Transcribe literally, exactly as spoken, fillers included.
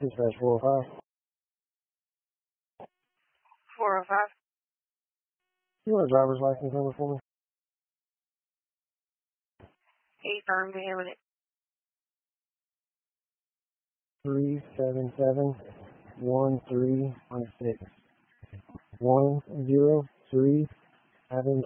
Dispatch four oh five. four oh five. You want a driver's license number for me? Hey, firm, me with it. Three seven seven one three one six one zero three. Having